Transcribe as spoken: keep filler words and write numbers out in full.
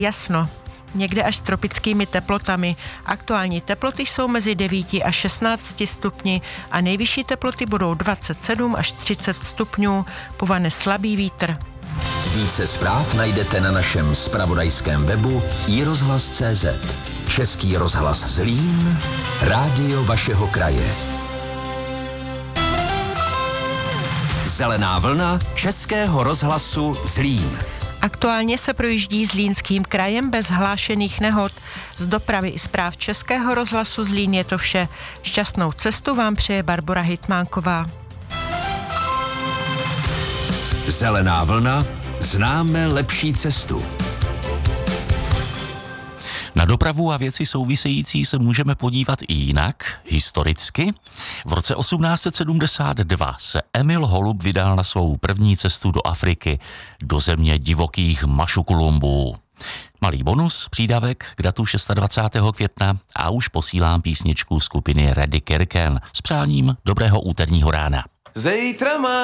Jasno. Někde až s tropickými teplotami. Aktuální teploty jsou mezi devíti a šestnácti stupni a nejvyšší teploty budou dvacet sedm až třicet stupňů. Povane slabý vítr. Více zpráv najdete na našem zpravodajském webu i rozhlas tečka cé zet. Český rozhlas Zlín, rádio vašeho kraje. Zelená vlna Českého rozhlasu Zlín. Aktuálně se projíždí Zlínským krajem bez hlášených nehod. Z dopravy i zpráv Českého rozhlasu Zlín je to vše. Šťastnou cestu vám přeje Barbora Hitmánková. Zelená vlna, známe lepší cestu. Na dopravu a věci související se můžeme podívat i jinak, historicky. V roce osmnáct set sedmdesát dva se Emil Holub vydal na svou první cestu do Afriky, do země divokých mašukulumbů. Malý bonus, přídavek k datu dvacátého šestého května a už posílám písničku skupiny Reddy Kirken s přáním dobrého úterního rána. Zítra má